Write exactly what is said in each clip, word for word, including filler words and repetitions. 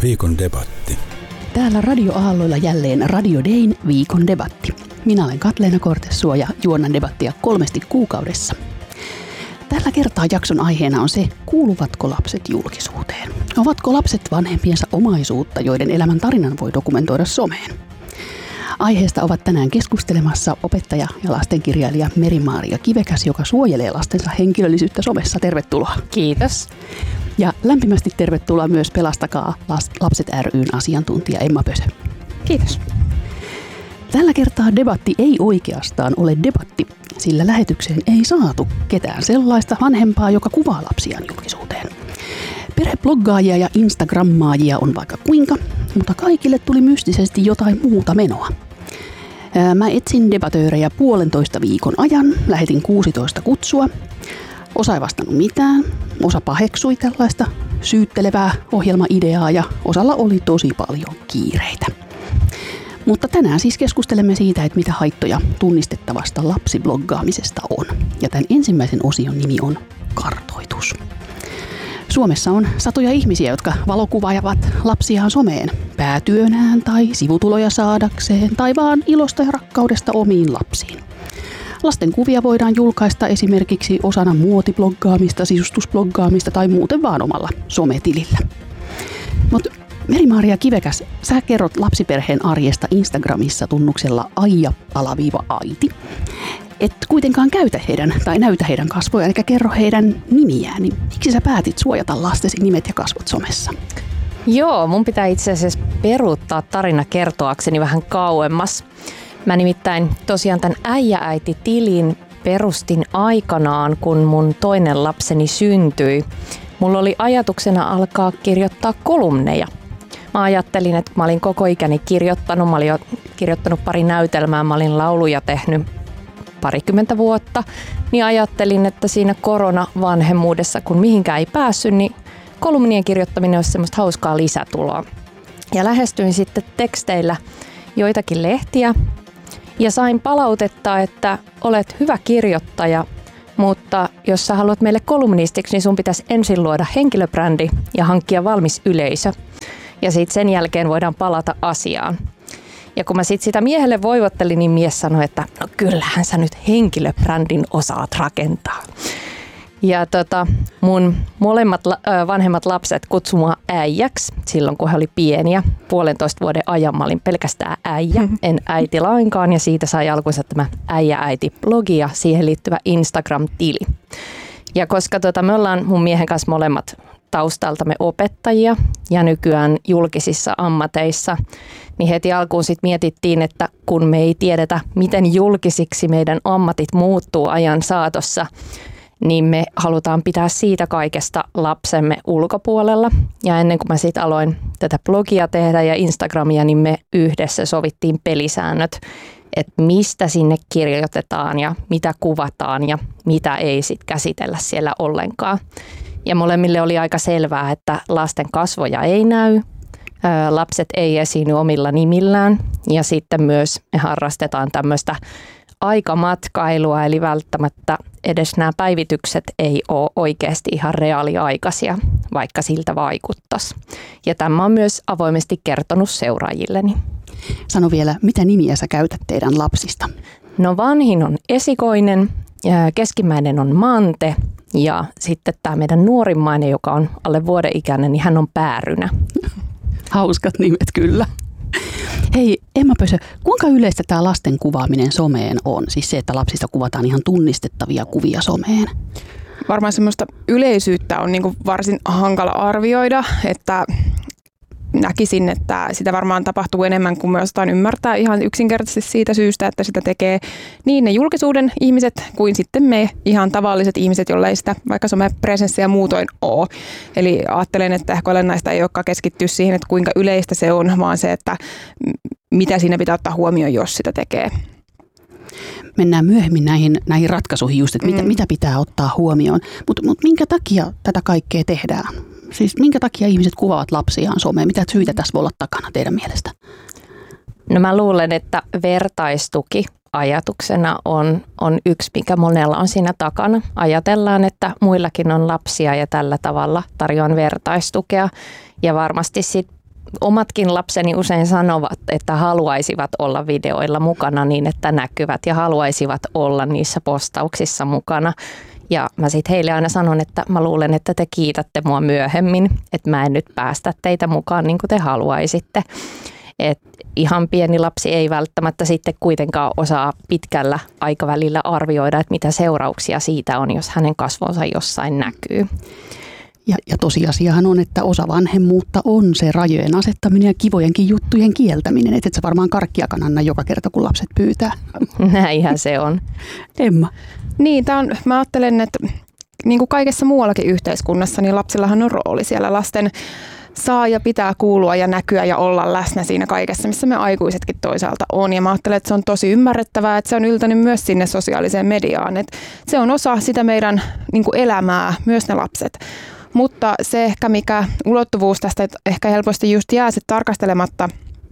Viikon debatti. Täällä radioaalloilla jälleen Radio Dayn Viikon debatti. Minä olen Katleena Kortessuo ja juonnan debattia kolmesti kuukaudessa. Tällä kertaa jakson aiheena on se, kuuluvatko lapset julkisuuteen? Ovatko lapset vanhempiensa omaisuutta, joiden elämän tarinan voi dokumentoida someen? Aiheesta ovat tänään keskustelemassa opettaja ja lastenkirjailija Meri-Maaria Kivekäs, joka suojelee lastensa henkilöllisyyttä somessa. Tervetuloa. Kiitos. Ja lämpimästi tervetuloa myös Pelastakaa lapset ry:n asiantuntija Emma Pösö. Kiitos. Tällä kertaa debatti ei oikeastaan ole debatti, sillä lähetykseen ei saatu ketään sellaista vanhempaa, joka kuvaa lapsiaan julkisuuteen. Perhebloggaajia ja instagrammaajia on vaikka kuinka, mutta kaikille tuli mystisesti jotain muuta menoa. Mä etsin debatöörejä puolentoista viikon ajan, lähetin kuusitoista kutsua. Osa ei vastannut mitään, osa paheksui tällaista syyttelevää ohjelmaideaa ja osalla oli tosi paljon kiireitä. Mutta tänään siis keskustelemme siitä, että mitä haittoja tunnistettavasta lapsibloggaamisesta on. Ja tämän ensimmäisen osion nimi on kartoitus. Suomessa on satoja ihmisiä, jotka valokuvaavat lapsiaan someen päätyönään tai sivutuloja saadakseen tai vaan ilosta ja rakkaudesta omiin lapsiin. Lasten kuvia voidaan julkaista esimerkiksi osana muotibloggaamista, sisustusbloggaamista tai muuten vaan omalla sometilillä. Mutta Meri-Maaria Kivekäs, sä kerrot lapsiperheen arjesta Instagramissa tunnuksella aija-aiti. Et kuitenkaan käytä heidän tai näytä heidän kasvojaan eikä kerro heidän nimiään, niin miksi sä päätit suojata lastesi nimet ja kasvot somessa? Joo, mun pitää itse asiassa peruuttaa tarina kertoakseni vähän kauemmas. Mä nimittäin tosiaan tämän äijä-äiti-tilin perustin aikanaan, kun mun toinen lapseni syntyi. Mulla oli ajatuksena alkaa kirjoittaa kolumneja. Mä ajattelin, että mä olin koko ikäni kirjoittanut, mä olin jo kirjoittanut pari näytelmää, mä olin lauluja tehnyt parikymmentä vuotta, niin ajattelin, että siinä koronavanhemmuudessa, kun mihinkään ei päässyt, niin kolumnien kirjoittaminen olisi semmoista hauskaa lisätuloa. Ja lähestyin sitten teksteillä joitakin lehtiä ja sain palautetta, että olet hyvä kirjoittaja, mutta jos sä haluat meille kolumnistiksi, niin sun pitäisi ensin luoda henkilöbrändi ja hankkia valmis yleisö. Ja sitten sen jälkeen voidaan palata asiaan. Ja kun mä sit sitä miehelle voivottelin, niin mies sanoi, että no kyllähän sä nyt henkilöbrändin osaat rakentaa. Ja tota, mun molemmat vanhemmat lapset kutsui mua äijäksi silloin, kun he oli pieniä. Puolentoista vuoden ajan mä olin pelkästään äijä, en äiti lainkaan. Ja siitä sai alkuunsa tämä äijä-äiti-blogi ja siihen liittyvä Instagram-tili. Ja koska tota, me ollaan mun miehen kanssa molemmat taustaltamme opettajia ja nykyään julkisissa ammateissa, niin heti alkuun sit mietittiin, että kun me ei tiedetä, miten julkisiksi meidän ammatit muuttuu ajan saatossa, niin me halutaan pitää siitä kaikesta lapsemme ulkopuolella. Ja ennen kuin mä sitten aloin tätä blogia tehdä ja Instagramia, niin me yhdessä sovittiin pelisäännöt, että mistä sinne kirjoitetaan ja mitä kuvataan ja mitä ei sitten käsitellä siellä ollenkaan. Ja molemmille oli aika selvää, että lasten kasvoja ei näy, lapset ei esiinny omilla nimillään ja sitten myös me harrastetaan tämmöistä aikamatkailua, eli välttämättä edes nämä päivitykset ei ole oikeasti ihan reaaliaikaisia, vaikka siltä vaikuttaisi. Ja tämä on myös avoimesti kertonut seuraajilleni. Sano vielä, mitä nimiä sä käytät teidän lapsista? No vanhin on Esikoinen, keskimmäinen on Mante ja sitten tämä meidän nuorimmainen, joka on alle vuoden ikäinen, niin hän on Päärynä. Hauskat nimet kyllä. Hei Emma Pösö, kuinka yleistä tämä lasten kuvaaminen someen on? Siis se, että lapsista kuvataan ihan tunnistettavia kuvia someen. Varmaan semmoista yleisyyttä on niin kuin varsin hankala arvioida, että näkisin, että sitä varmaan tapahtuu enemmän kuin me osataan ymmärtää ihan yksinkertaisesti siitä syystä, että sitä tekee niin ne julkisuuden ihmiset kuin sitten me ihan tavalliset ihmiset, joilla ei sitä vaikka somepresenssiä muutoin ole. Eli ajattelen, että ehkä olennaista ei olekaan keskittyä siihen, että kuinka yleistä se on, vaan se, että mitä siinä pitää ottaa huomioon, jos sitä tekee. Mennään myöhemmin näihin, näihin ratkaisuihin just, että mitä, mm. mitä pitää ottaa huomioon. Mutta mut minkä takia tätä kaikkea tehdään? Siis minkä takia ihmiset kuvaavat lapsiaan someen? Mitä syitä tässä voi olla takana teidän mielestä? No mä luulen, että vertaistuki ajatuksena on, on yksi, mikä monella on siinä takana. Ajatellaan, että muillakin on lapsia ja tällä tavalla tarjoan vertaistukea. Ja varmasti sit omatkin lapseni usein sanovat, että haluaisivat olla videoilla mukana niin, että näkyvät ja haluaisivat olla niissä postauksissa mukana. Ja mä sitten heille aina sanon, että mä luulen, että te kiitätte mua myöhemmin, että mä en nyt päästä teitä mukaan niin kuin te haluaisitte. Et ihan pieni lapsi ei välttämättä sitten kuitenkaan osaa pitkällä aikavälillä arvioida, että mitä seurauksia siitä on, jos hänen kasvonsa jossain näkyy. Ja, ja tosiasiahan on, että osa vanhemmuutta on se rajojen asettaminen ja kivojenkin juttujen kieltäminen. Että et sä varmaan karkkiakaan anna joka kerta, kun lapset pyytää. Näinhän se on. Emma. Niin, tää on, mä ajattelen, että niin kuin kaikessa muuallakin yhteiskunnassa, niin lapsillahan on rooli siellä. Lasten saa ja pitää kuulua ja näkyä ja olla läsnä siinä kaikessa, missä me aikuisetkin toisaalta on. Ja mä ajattelen, että se on tosi ymmärrettävää, että se on yltänyt myös sinne sosiaaliseen mediaan. Että se on osa sitä meidän niin kuin elämää, myös ne lapset. Mutta se ehkä, mikä ulottuvuus tästä ehkä helposti just jää sit tarkastelematta,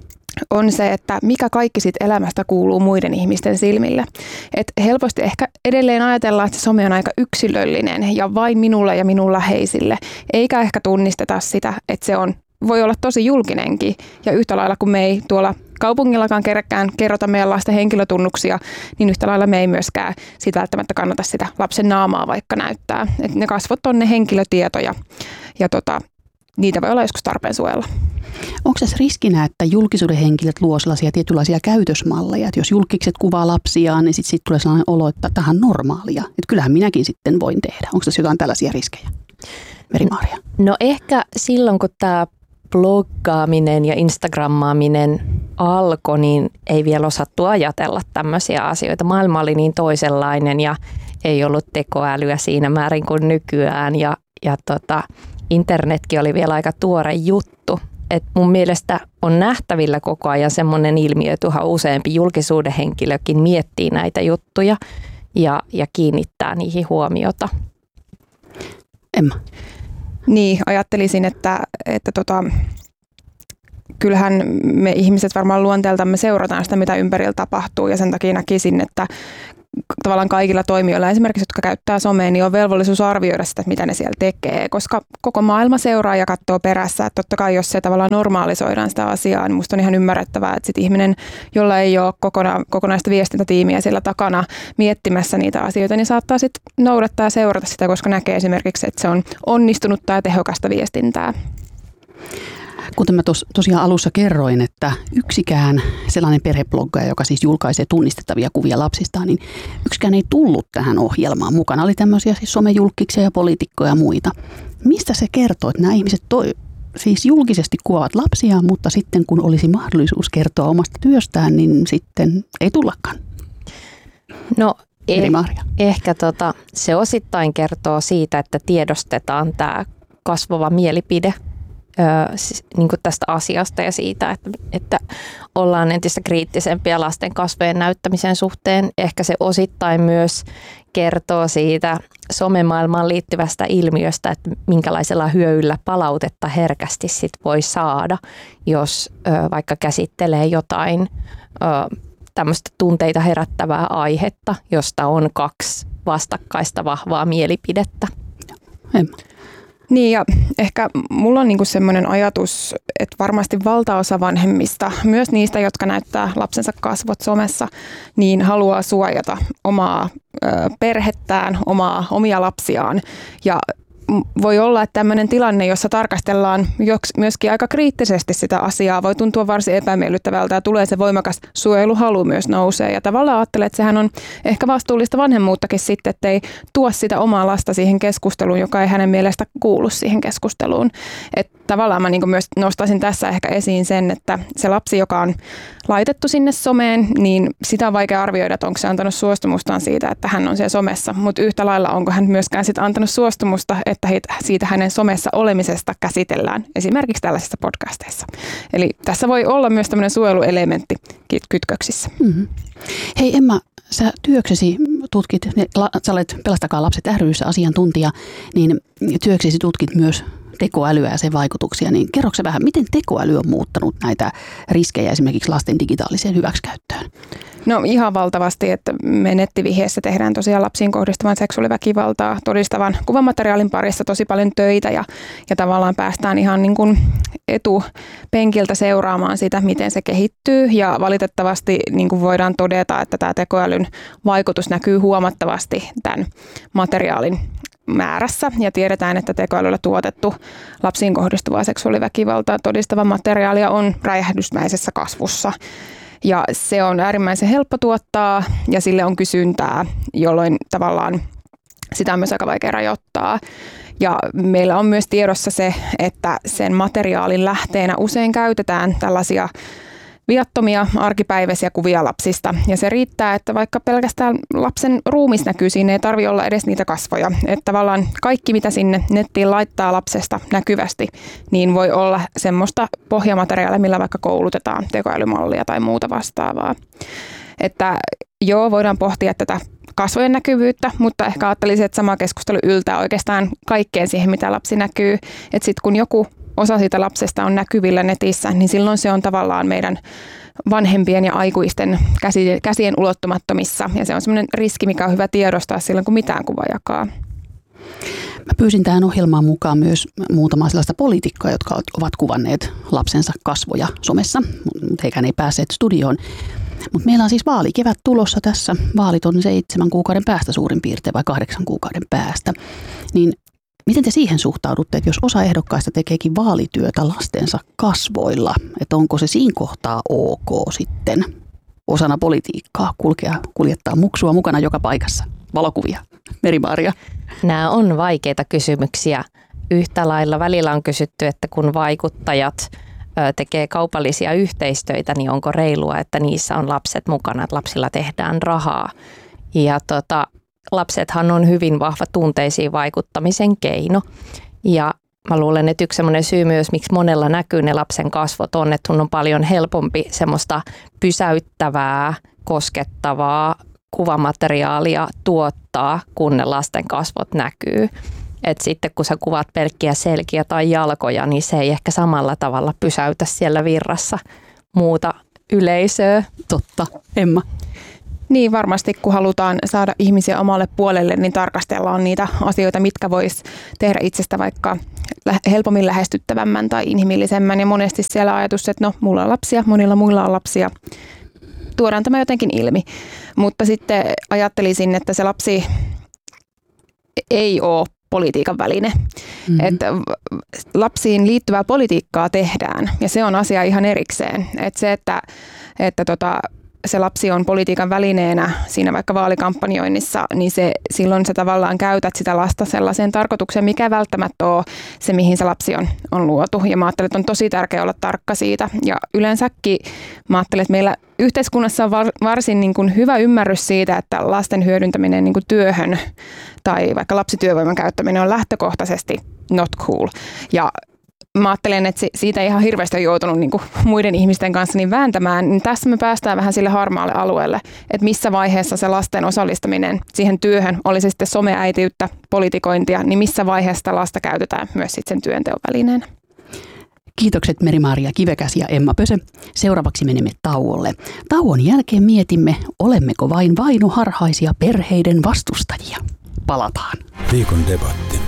on se, että mikä kaikki siitä elämästä kuuluu muiden ihmisten silmille. Et helposti ehkä edelleen ajatellaan, että some on aika yksilöllinen ja vain minulle ja minun läheisille, eikä ehkä tunnisteta sitä, että se on, voi olla tosi julkinenkin. Ja yhtä lailla kun me ei tuolla kaupungillakaan kerrekään kerrota meidän lasten henkilötunnuksia, niin yhtä lailla me ei myöskään sitä välttämättä kannata sitä lapsen naamaa vaikka näyttää. Et ne kasvot on ne henkilötietoja ja tota, niitä voi olla joskus tarpeen suojella. Onko tässä riskinä, että julkisuuden henkilöt luo sellaisia tietynlaisia käytösmalleja, että jos julkikset kuvaa lapsiaan, niin sitten sit tulee sellainen olo, että tähän on normaalia, että kyllähän minäkin sitten voin tehdä. Onko tässä jotain tällaisia riskejä, Meri-Maria? No ehkä silloin, kun tämä bloggaaminen ja instagrammaaminen alkoi, niin ei vielä osattu ajatella tämmöisiä asioita. Maailma oli niin toisenlainen ja ei ollut tekoälyä siinä määrin kuin nykyään ja, ja tota, internetkin oli vielä aika tuore juttu. Et mun mielestä on nähtävillä koko ajan semmoinen ilmiö, että yhä useampi julkisuuden henkilökin miettii näitä juttuja ja, ja kiinnittää niihin huomiota. Emma. Niin, ajattelisin, että, että tota, kyllähän me ihmiset varmaan luonteeltamme seurataan sitä, mitä ympärillä tapahtuu ja sen takia näkisin, että tavallaan kaikilla toimijoilla, esimerkiksi jotka käyttää somea, niin on velvollisuus arvioida sitä, mitä ne siellä tekee, koska koko maailma seuraa ja katsoo perässä. Että totta kai, jos se tavallaan normaalisoidaan sitä asiaa, niin musta on ihan ymmärrettävää, että sit ihminen, jolla ei ole kokona, kokonaista viestintätiimiä siellä takana miettimässä niitä asioita, niin saattaa sitten noudattaa ja seurata sitä, koska näkee esimerkiksi, että se on onnistunutta ja tehokasta viestintää. Kuten mä tos, tosiaan alussa kerroin, että yksikään sellainen perhebloggaja, joka siis julkaisee tunnistettavia kuvia lapsistaan, niin yksikään ei tullut tähän ohjelmaan. Mukana oli tämmöisiä siis somejulkkiksia ja poliitikkoja ja muita. Mistä se kertoo, että nämä ihmiset toi, siis julkisesti kuvaavat lapsiaan, mutta sitten kun olisi mahdollisuus kertoa omasta työstään, niin sitten ei tullakaan? No eh, Meri-Maria. ehkä tota, se osittain kertoo siitä, että tiedostetaan tämä kasvava mielipide niin kuin tästä asiasta ja siitä, että, että ollaan entistä kriittisempiä lasten kasvojen näyttämisen suhteen. Ehkä se osittain myös kertoo siitä somemaailmaan liittyvästä ilmiöstä, että minkälaisella hyödyllä palautetta herkästi sit voi saada, jos ö, vaikka käsittelee jotain ö, tämmöistä tunteita herättävää aihetta, josta on kaksi vastakkaista vahvaa mielipidettä. Emma. Niin ja ehkä mulla on niinku semmoinen ajatus, että varmasti valtaosa vanhemmista, myös niistä, jotka näyttää lapsensa kasvot somessa, niin haluaa suojata omaa ö, perhettään, omaa, omia lapsiaan. Ja voi olla, että tämmöinen tilanne, jossa tarkastellaan myöskin aika kriittisesti sitä asiaa, voi tuntua varsin epämiellyttävältä ja tulee se voimakas suojeluhalu myös nousee. Ja tavallaan ajattelen, että sehän on ehkä vastuullista vanhemmuuttakin sitten, että ei tuo sitä omaa lasta siihen keskusteluun, joka ei hänen mielestä kuulu siihen keskusteluun. Että tavallaan mä niin myös nostaisin tässä ehkä esiin sen, että se lapsi, joka on laitettu sinne someen, niin sitä on vaikea arvioida, että onko se antanut suostumustaan siitä, että hän on siellä somessa. Mutta yhtä lailla onko hän myöskään sit antanut suostumusta, että siitä hänen somessa olemisesta käsitellään esimerkiksi tällaisissa podcasteissa. Eli tässä voi olla myös tämmöinen suojeluelementti kytköksissä. Mm-hmm. Hei Emma, sä työksesi tutkit, sä olet Pelastakaa lapset ry:ssä asiantuntija, niin työksesi tutkit myös tekoälyä ja sen vaikutuksia, niin kerroksä vähän, miten tekoäly on muuttanut näitä riskejä esimerkiksi lasten digitaaliseen hyväksikäyttöön? No ihan valtavasti, että me nettivihjeessä tehdään tosiaan lapsiin kohdistuvan seksuaaliväkivaltaa todistavan kuvamateriaalin parissa tosi paljon töitä ja, ja tavallaan päästään ihan niin kuin etupenkiltä seuraamaan sitä, miten se kehittyy. Ja valitettavasti niin kuin voidaan todeta, että tämä tekoälyn vaikutus näkyy huomattavasti tämän materiaalin määrässä. Ja tiedetään, että tekoälyllä tuotettu lapsiin kohdistuvaa seksuaaliväkivaltaa todistava materiaalia on räjähdysmäisessä kasvussa. Ja se on äärimmäisen helppo tuottaa ja sille on kysyntää, jolloin tavallaan sitä on myös aika vaikea rajoittaa. Ja meillä on myös tiedossa se, että sen materiaalin lähteenä usein käytetään tällaisia viattomia arkipäiväisiä kuvia lapsista. Ja se riittää, että vaikka pelkästään lapsen ruumis näkyy, siinä ei tarvitse olla edes niitä kasvoja. Että tavallaan kaikki, mitä sinne nettiin laittaa lapsesta näkyvästi, niin voi olla semmoista pohjamateriaalia, millä vaikka koulutetaan tekoälymallia tai muuta vastaavaa. Että joo, voidaan pohtia tätä kasvojen näkyvyyttä, mutta ehkä ajattelisin, että sama keskustelu yltää oikeastaan kaikkeen siihen, mitä lapsi näkyy. Että sitten kun joku osa siitä lapsesta on näkyvillä netissä, niin silloin se on tavallaan meidän vanhempien ja aikuisten käsien ulottumattomissa. Ja se on semmoinen riski, mikä on hyvä tiedostaa silloin, kun mitään kuvaa jakaa. Mä pyysin tähän ohjelmaan mukaan myös muutamaa sellaista poliitikkoa, jotka ovat kuvanneet lapsensa kasvoja somessa, mutta heikään ei päässeet studioon. Mutta meillä on siis vaalikevät tulossa tässä. Vaalit on seitsemän kuukauden päästä suurin piirtein vai kahdeksan kuukauden päästä. Niin miten te siihen suhtaudutte, että jos osa ehdokkaista tekeekin vaalityötä lastensa kasvoilla, että onko se siinä kohtaa ok sitten osana politiikkaa kulkea, kuljettaa muksua mukana joka paikassa? Valokuvia. Meri-Maria. Nämä on vaikeita kysymyksiä. Yhtä lailla välillä on kysytty, että kun vaikuttajat tekee kaupallisia yhteistöitä, niin onko reilua, että niissä on lapset mukana, että lapsilla tehdään rahaa. Ja tota, lapsethan on hyvin vahva tunteisiin vaikuttamisen keino. Ja mä luulen, että yksi semmoinen syy myös, miksi monella näkyy ne lapsen kasvot on, että sun on paljon helpompi semmoista pysäyttävää, koskettavaa kuvamateriaalia tuottaa, kun ne lasten kasvot näkyy. Et sitten kun sä kuvat pelkkiä selkiä tai jalkoja, niin se ei ehkä samalla tavalla pysäytä siellä virrassa muuta yleisöä. Totta. Emma? Niin, varmasti kun halutaan saada ihmisiä omalle puolelle, niin tarkastellaan niitä asioita, mitkä vois tehdä itsestä vaikka helpommin lähestyttävämmän tai inhimillisemmän. Ja monesti siellä ajatus, että no, mulla on lapsia, monilla muilla on lapsia. Tuodaan tämä jotenkin ilmi. Mutta sitten ajattelisin, että se lapsi ei ole politiikan väline. Mm-hmm. Että lapsiin liittyvää politiikkaa tehdään ja se on asia ihan erikseen. Että se, että, että tota, se lapsi on politiikan välineenä siinä vaikka vaalikampanjoinnissa, niin se, silloin sä tavallaan käytät sitä lasta sellaiseen tarkoitukseen, mikä ei välttämättä ole se, mihin se lapsi on, on luotu. Ja mä ajattelen, että on tosi tärkeää olla tarkka siitä. Ja yleensäkin mä ajattelen, että meillä yhteiskunnassa on varsin niin kuin hyvä ymmärrys siitä, että lasten hyödyntäminen niin kuin työhön tai vaikka lapsityövoiman käyttäminen on lähtökohtaisesti not cool. Ja mä ajattelen, että siitä ei ihan hirveästi ole joutunut niin kuin muiden ihmisten kanssa niin vääntämään. Niin tässä me päästään vähän sille harmaalle alueelle, että missä vaiheessa se lasten osallistaminen siihen työhön, oli se sitten someäitiyttä, politikointia, niin missä vaiheessa lasta käytetään myös sitten sen työnteon välineenä. Kiitokset Meri-Maria Kivekäs ja Emma Pösö. Seuraavaksi menemme tauolle. Tauon jälkeen mietimme, olemmeko vain vainoharhaisia perheiden vastustajia. Palataan. Viikon debatti.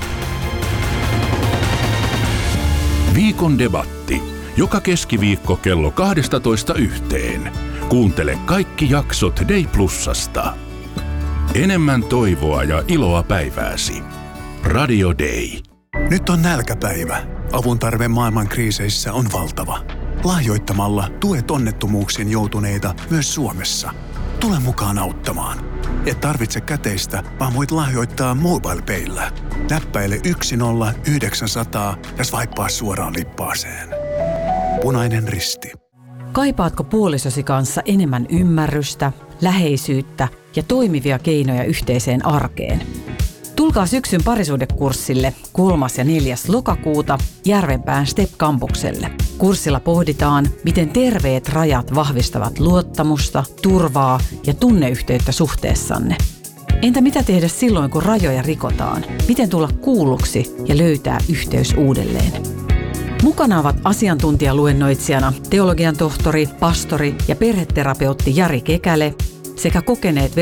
Viikon debatti. Joka keskiviikko kello kaksitoista yhteen. Kuuntele kaikki jaksot Day Plusasta. Enemmän toivoa ja iloa päivääsi. Radio Day. Nyt on nälkäpäivä. Avun tarve maailman kriiseissä on valtava. Lahjoittamalla tuet onnettomuuksiin joutuneita myös Suomessa. Tule mukaan auttamaan. Et tarvitse käteistä, vaan voit lahjoittaa MobilePayllä. Näppäile yksi nolla yhdeksän nolla nolla ja swipea suoraan lippaaseen. Punainen Risti. Kaipaatko puolisosi kanssa enemmän ymmärrystä, läheisyyttä ja toimivia keinoja yhteiseen arkeen? Tulkaa syksyn parisuhdekurssille kolmas ja neljäs lokakuuta Järvenpään Step-kampukselle. Kurssilla pohditaan, miten terveet rajat vahvistavat luottamusta, turvaa ja tunneyhteyttä suhteessanne. Entä mitä tehdä silloin, kun rajoja rikotaan? Miten tulla kuulluksi ja löytää yhteys uudelleen? Mukana ovat asiantuntijaluennoitsijana teologian tohtori, pastori ja perheterapeutti Jari Kekäle sekä kokeneet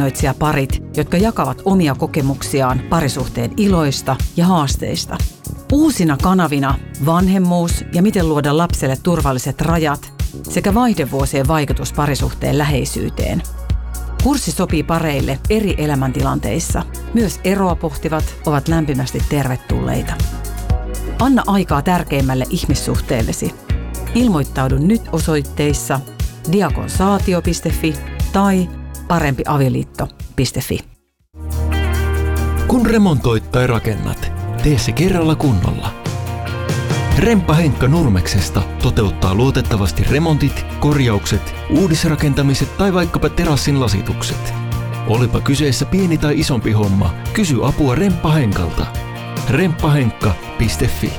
vertaisluennoitsijaparit, jotka jakavat omia kokemuksiaan parisuhteen iloista ja haasteista. Uusina kanavina vanhemmuus ja miten luoda lapselle turvalliset rajat sekä vaihdevuosien vaikutus parisuhteen läheisyyteen. Kurssi sopii pareille eri elämäntilanteissa. Myös eroa pohtivat ovat lämpimästi tervetulleita. Anna aikaa tärkeimmälle ihmissuhteellesi. Ilmoittaudu nyt osoitteissa diakonsaatio piste fi tai parempiavioliitto piste fi. Kun remontoit tai rakennat, tee se kerralla kunnolla. Remppa Henkka Nurmeksesta toteuttaa luotettavasti remontit, korjaukset, uudisrakentamiset tai vaikkapa terassin lasitukset. Olipa kyseessä pieni tai isompi homma, kysy apua Remppa Henkalta. remppahenkka piste fi.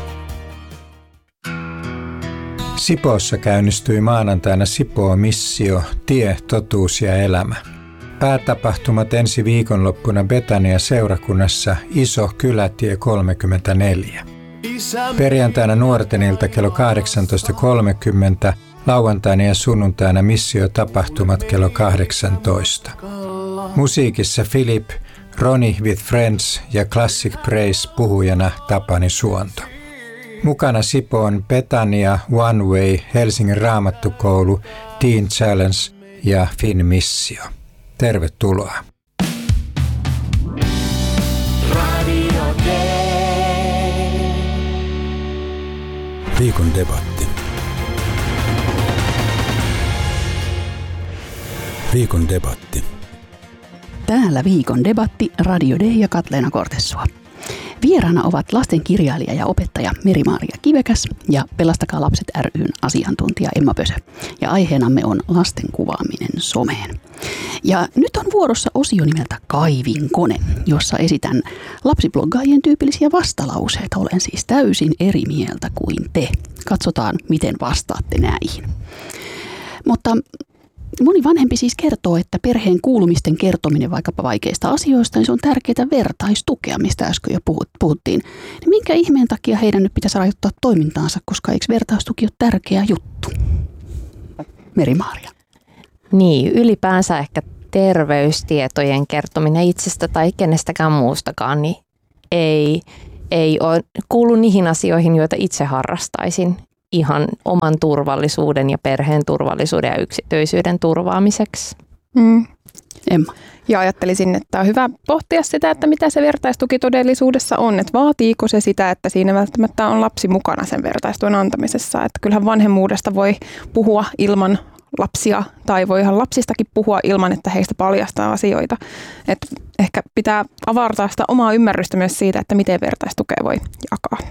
Sipoossa käynnistyi maanantaina Sipoo-missio Tie, totuus ja elämä. Päätapahtumat ensi viikonloppuna Betania-seurakunnassa Iso Kylätie kolmekymmentäneljä. Perjantaina nuorten ilta kello kahdeksantoista kolmekymmentä, lauantaina ja sunnuntaina missiotapahtumat kello kahdeksantoista. Musiikissa Philip, Ronnie with Friends ja Classic Praise puhujana Tapani Suonto. Mukana Sipoon Betania, One Way, Helsingin Raamattukoulu, Teen Challenge ja Fin Missio. Tervetuloa. Viikon debatti. Viikon debatti. Täällä viikon debatti Radio D ja Katleena Kortesua. Vieraana ovat lastenkirjailija ja opettaja Meri-Maaria Kivekäs ja Pelastakaa lapset ry:n asiantuntija Emma Pösö. Ja aiheenamme on lasten kuvaaminen someen. Ja nyt on vuorossa osio nimeltä Kaivinkone, jossa esitän lapsibloggaajien tyypillisiä vastalauseita. Olen siis täysin eri mieltä kuin te. Katsotaan, miten vastaatte näihin. Mutta moni vanhempi siis kertoo, että perheen kuulumisten kertominen vaikkapa vaikeista asioista, niin se on tärkeää vertaistukea, mistä äsken jo puhuttiin. Niin minkä ihmeen takia heidän nyt pitäisi rajoittaa toimintaansa, koska eikö vertaistuki ole tärkeä juttu? Meri-Maaria. Niin, ylipäänsä ehkä terveystietojen kertominen itsestä tai kenestäkään muustakaan, niin ei, ei ole kuulu niihin asioihin, joita itse harrastaisin ihan oman turvallisuuden ja perheen turvallisuuden ja yksityisyyden turvaamiseksi. Mm. Emma. Ja ajattelisin, että on hyvä pohtia sitä, että mitä se vertaistuki todellisuudessa on. Että vaatiiko se sitä, että siinä välttämättä on lapsi mukana sen vertaistuen antamisessa. Että kyllähän vanhemmuudesta voi puhua ilman lapsia tai voihan lapsistakin puhua ilman, että heistä paljastaa asioita. Että ehkä pitää avartaa sitä omaa ymmärrystä myös siitä, että miten vertaistukea voi jakaa.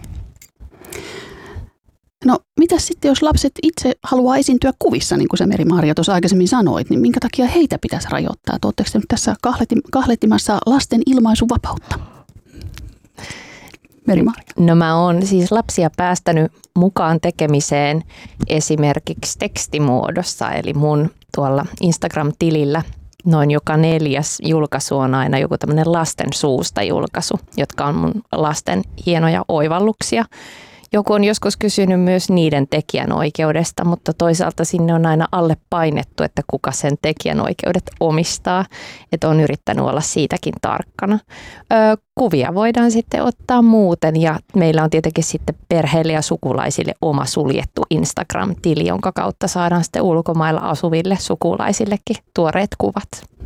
No, mitäs sitten, jos lapset itse haluaa esiintyä kuvissa, niin kuin sä Meri-Maaria tuossa aikaisemmin sanoit, niin minkä takia heitä pitäisi rajoittaa? Oletteko te nyt tässä kahlettimassa lasten ilmaisuvapautta? Meri-Maaria. No mä oon siis lapsia päästänyt mukaan tekemiseen esimerkiksi tekstimuodossa, eli mun tuolla Instagram-tilillä noin joka neljäs julkaisu on aina joku tämmöinen lasten suusta julkaisu, jotka on mun lasten hienoja oivalluksia. Joku on joskus kysynyt myös niiden tekijänoikeudesta, mutta toisaalta sinne on aina alle painettu, että kuka sen tekijänoikeudet omistaa. Että on yrittänyt olla siitäkin tarkkana. Ö, kuvia voidaan sitten ottaa muuten ja meillä on tietenkin sitten perheille ja sukulaisille oma suljettu Instagram-tili, jonka kautta saadaan sitten ulkomailla asuville sukulaisillekin tuoreet kuvat.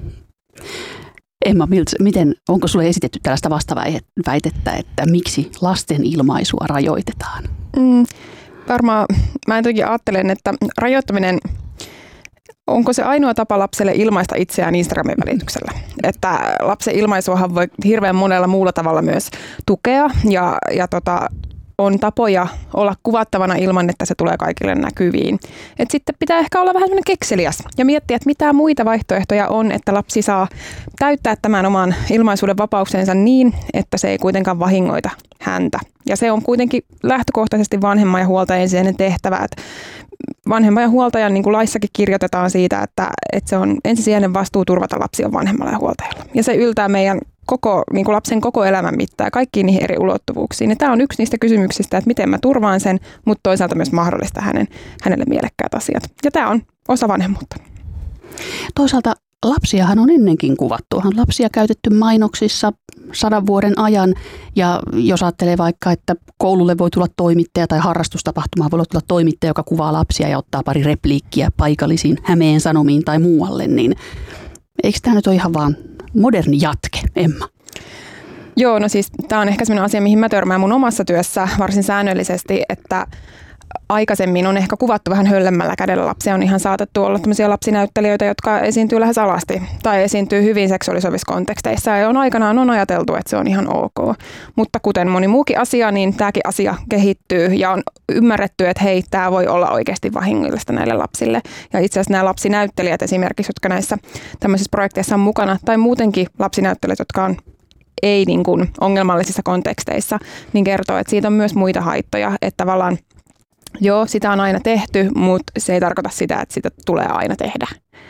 Emma Milts, miten, onko sulle esitetty tällaista vastaväitettä, että miksi lasten ilmaisua rajoitetaan? Mm, varmaan mä jotenkin ajattelen, että rajoittaminen, onko se ainoa tapa lapselle ilmaista itseään Instagramin välityksellä? Että lapsen ilmaisuahan voi hirveän monella muulla tavalla myös tukea ja, ja tota, on tapoja olla kuvattavana ilman, että se tulee kaikille näkyviin. Et sitten pitää ehkä olla vähän kekseliäs ja miettiä, että mitä muita vaihtoehtoja on, että lapsi saa täyttää tämän oman ilmaisuuden vapauksensa niin, että se ei kuitenkaan vahingoita häntä. Ja se on kuitenkin lähtökohtaisesti vanhemman ja huoltajan ensisijainen tehtävä. Että vanhemman ja huoltajan, niin kuin laissakin kirjoitetaan siitä, että, että se on ensisijainen vastuu turvata lapsi on vanhemmalla ja huoltajalla. Ja se yltää meidän koko, niin kuin lapsen koko elämän mittaan kaikkiin niihin eri ulottuvuuksiin. Ja tämä on yksi niistä kysymyksistä, että miten mä turvaan sen, mutta toisaalta myös mahdollista hänen, hänelle mielekkäät asiat. Ja tämä on osa vanhemmuutta. Toisaalta lapsiahan on ennenkin kuvattu. On lapsia käytetty mainoksissa sadan vuoden ajan. Ja jos ajattelee vaikka, että koululle voi tulla toimittaja tai harrastustapahtumaan voi tulla toimittaja, joka kuvaa lapsia ja ottaa pari repliikkiä paikallisiin Hämeen Sanomiin tai muualle, niin eikö tämä nyt ole ihan vaan moderni jatke, Emma? Joo, no siis tämä on ehkä sellainen asia, mihin mä törmään mun omassa työssä varsin säännöllisesti, että aikaisemmin on ehkä kuvattu vähän höllemmällä kädellä lapsia. On ihan saatettu olla tämmöisiä lapsinäyttelijöitä, jotka esiintyy lähes alasti tai esiintyy hyvin seksuaalisovissa konteksteissa. Ja on aikanaan on ajateltu, että se on ihan ok. Mutta kuten moni muukin asia, niin tämäkin asia kehittyy ja on ymmärretty, että hei, tämä voi olla oikeasti vahingollista näille lapsille. Ja itse asiassa nämä lapsinäyttelijät esimerkiksi, jotka näissä tämmöisissä projekteissa on mukana, tai muutenkin lapsinäyttelijät, jotka on ei niin kuin ongelmallisissa konteksteissa, niin kertoo, että siitä on myös muita haittoja, että tavallaan joo, sitä on aina tehty, mutta se ei tarkoita sitä, että sitä tulee aina tehdä.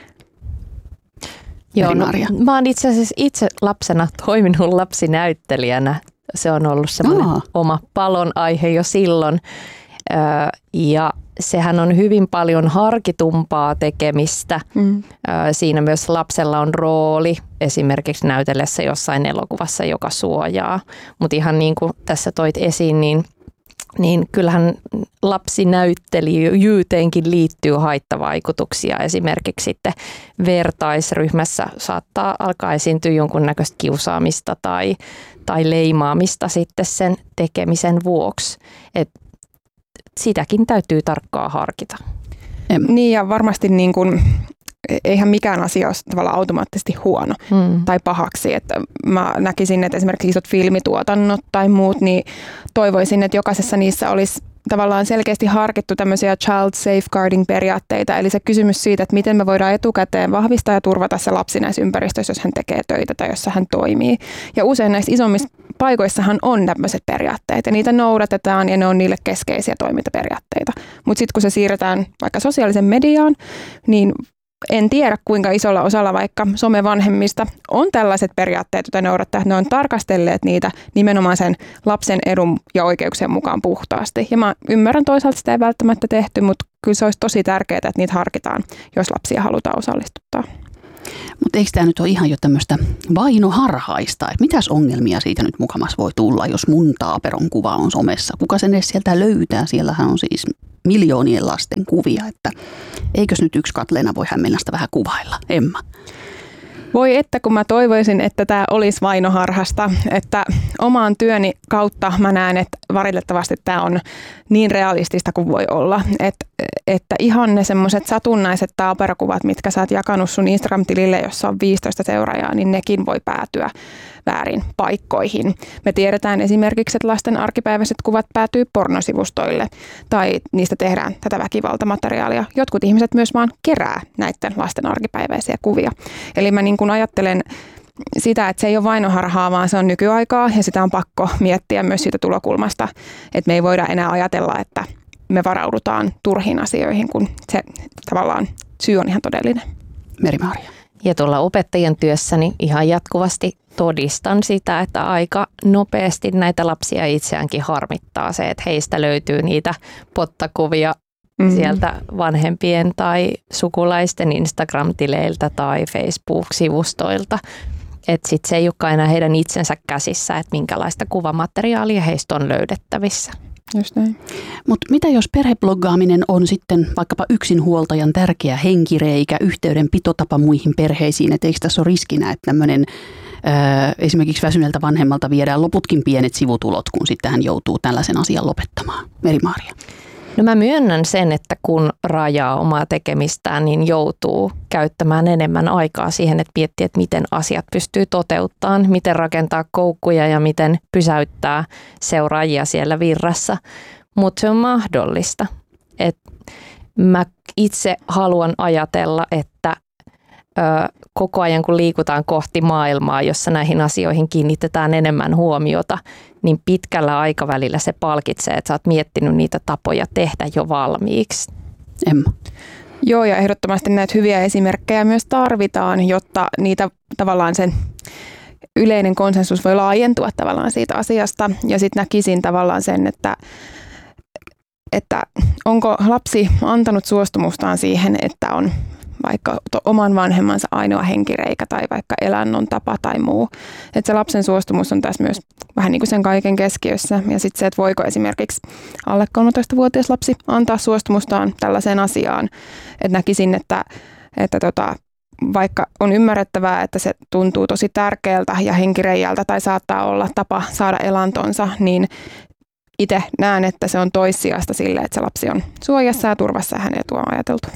Joo, no, mä oon itse asiassa itse lapsena toiminut lapsinäyttelijänä. Se on ollut semmoinen Aa. oma palon aihe jo silloin. Öö, ja sehän on hyvin paljon harkitumpaa tekemistä. Mm. Öö, siinä myös lapsella on rooli esimerkiksi näytellessä jossain elokuvassa, joka suojaa. Mutta ihan niin kuin tässä toit esiin, niin niin kyllähän lapsinäyttelijyyteenkin liittyy haittavaikutuksia. Esimerkiksi sitten vertaisryhmässä saattaa alkaa esiintyä jonkunnäköistä kiusaamista tai, tai leimaamista sitten sen tekemisen vuoksi. Et sitäkin täytyy tarkkaan harkita. Niin ja varmasti niin kuin eihän mikään asia ole tavallaan automaattisesti huono hmm. tai pahaksi. Että mä näkisin, että esimerkiksi isot filmituotannot tai muut, niin toivoisin, että jokaisessa niissä olisi tavallaan selkeästi harkittu tämmöisiä child safeguarding-periaatteita. Eli se kysymys siitä, että miten me voidaan etukäteen vahvistaa ja turvata se lapsi näissä ympäristöissä, jos hän tekee töitä tai jossa hän toimii. Ja usein näissä isommissa paikoissahan on tämmöiset periaatteet ja niitä noudatetaan ja ne on niille keskeisiä toimintaperiaatteita. Mutta sitten kun se siirretään vaikka sosiaalisen mediaan, niin en tiedä, kuinka isolla osalla vaikka somevanhemmista on tällaiset periaatteet, joita noudattaa. Ne on tarkastelleet niitä nimenomaan sen lapsen edun ja oikeuksien mukaan puhtaasti. Ja mä ymmärrän toisaalta sitä ei välttämättä tehty, mutta kyllä se olisi tosi tärkeää, että niitä harkitaan, jos lapsia halutaan osallistuttaa. Mutta eikö tämä nyt ole ihan jo tämmöistä vainoharhaista, että mitäs ongelmia siitä nyt mukamas voi tulla, jos mun taaperon kuva on somessa? Kuka sen edes sieltä löytää? Siellähän on siis miljoonien lasten kuvia, että eikös nyt yksi Katleena voi Hämeenlästä vähän kuvailla, Emma? Voi että kun mä toivoisin, että tämä olisi vainoharhasta, että omaan työni kautta mä näen, että valitettavasti tämä on niin realistista kuin voi olla. Että, että ihan ne semmoiset satunnaiset taaperokuvat, mitkä sä oot jakanut sun Instagram-tilille, jossa on viisitoista seuraajaa, niin nekin voi päätyä väärin paikkoihin. Me tiedetään esimerkiksi, että lasten arkipäiväiset kuvat päätyy pornosivustoille tai niistä tehdään tätä väkivaltamateriaalia. Jotkut ihmiset myös vaan kerää näiden lasten arkipäiväisiä kuvia. Eli mä niin kuin ajattelen sitä, että se ei ole vainoharhaa, vaan se on nykyaikaa ja sitä on pakko miettiä myös siitä tulokulmasta, että me ei voida enää ajatella, että me varaudutaan turhiin asioihin, kun se tavallaan syy on ihan todellinen. Meri-Maria. Ja tuolla opettajien työssäni ihan jatkuvasti todistan sitä, että aika nopeasti näitä lapsia itseäänkin harmittaa se, että heistä löytyy niitä pottakuvia mm-hmm. sieltä vanhempien tai sukulaisten Instagram-tileiltä tai Facebook-sivustoilta. Että sitten se ei olekaan enää heidän itsensä käsissä, että minkälaista kuvamateriaalia heistä on löydettävissä. Just näin. Mutta mitä jos perhebloggaaminen on sitten vaikkapa yksinhuoltajan tärkeä henkireikä, yhteydenpitotapa muihin perheisiin, että eikö tässä ole riskinä, että tämmöinen esimerkiksi väsyneeltä vanhemmalta viedään loputkin pienet sivutulot, kun sitten hän joutuu tällaisen asian lopettamaan? Meri-Maria. No mä myönnän sen, että kun rajaa omaa tekemistään, niin joutuu käyttämään enemmän aikaa siihen, että miettii, että miten asiat pystyy toteuttamaan, miten rakentaa koukkuja ja miten pysäyttää seuraajia siellä virrassa. Mutta se on mahdollista. Et mä itse haluan ajatella, että ö, koko ajan kun liikutaan kohti maailmaa, jossa näihin asioihin kiinnitetään enemmän huomiota, niin pitkällä aikavälillä se palkitsee, että sä oot miettinyt niitä tapoja tehdä jo valmiiksi. Emma. Joo, ja ehdottomasti näitä hyviä esimerkkejä myös tarvitaan, jotta niitä tavallaan sen yleinen konsensus voi laajentua tavallaan siitä asiasta. Ja sitten näkisin tavallaan sen, että, että onko lapsi antanut suostumustaan siihen, että on vaikka to, oman vanhemmansa ainoa henkireikä tai vaikka elännön tapa tai muu. Että se lapsen suostumus on tässä myös vähän niin kuin sen kaiken keskiössä. Ja sitten se, että voiko esimerkiksi alle kolmetoistavuotias lapsi antaa suostumustaan tällaiseen asiaan. Että näkisin, että, että tota, vaikka on ymmärrettävää, että se tuntuu tosi tärkeältä ja henkireijältä tai saattaa olla tapa saada elantonsa, niin itse näen, että se on toissijasta sille, että se lapsi on suojassa ja turvassa ja hänen etua on ajateltu.